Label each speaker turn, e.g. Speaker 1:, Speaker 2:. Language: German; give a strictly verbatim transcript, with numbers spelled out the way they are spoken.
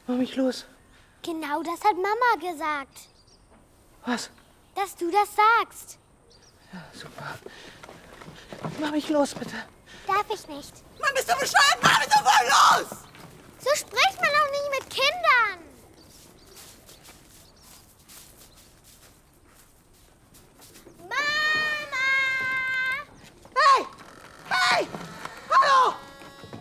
Speaker 1: Mach mich los.
Speaker 2: Genau das hat Mama gesagt.
Speaker 1: Was?
Speaker 2: Dass du das sagst.
Speaker 1: Ja, super. Mach mich los, bitte.
Speaker 2: Darf ich nicht.
Speaker 3: Mann, bist du bescheuert? Mach mich doch voll los!
Speaker 2: So spricht man doch nicht mit Kindern.